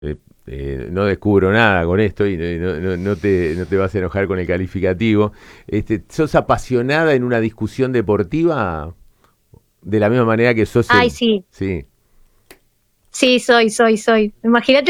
No descubro nada con esto y no te vas a enojar con el calificativo. ¿Sos apasionada en una discusión deportiva de la misma manera que sos Ay, en... sí, Sí, sí, soy. Imagínate